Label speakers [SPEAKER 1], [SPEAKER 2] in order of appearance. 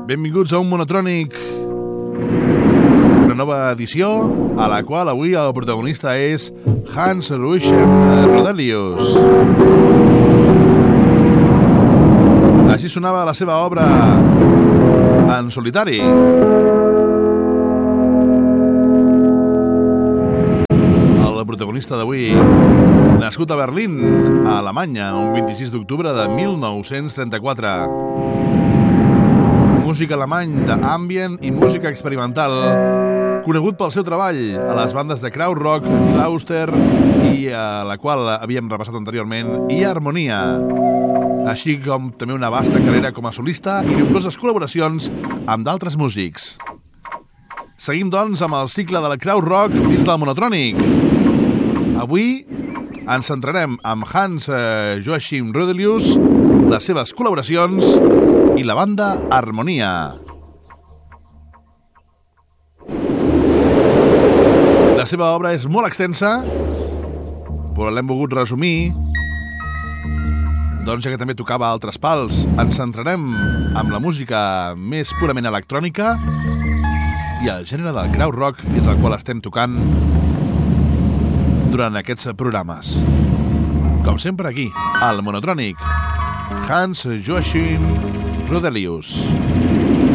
[SPEAKER 1] Benvinguts a un Monotrònic, una nova edició a la qual avui el protagonista és Hans Joachim Rodelius. Així sonava la seva obra en solitari. El protagonista d'avui, nascut a Berlín, a Alemanya, un 26 d'octubre de 1934. Músic alemany d'ambient i música experimental, conegut pel seu treball a les bandes de Krautrock, Klauster i a la qual havíem repassat anteriorment, i Harmonia, així com també una vasta carrera com a solista i nombroses col·laboracions amb d'altres músics. Seguim, doncs, amb el cicle de la Krautrock dins del Monotrònic. Avui ens centrarem amb Hans Joachim Rodelius, les seves col·laboracions i la banda Harmonia. La seva obra és molt extensa, però l'hem volgut resumir, doncs ja que també tocava altres pals. Ens centrarem amb la música més purament electrònica i el gènere del Krautrock, que és el qual estem tocant durant aquests programes. Com sempre aquí, al Monotrònic, Hans Joachim Rodelius.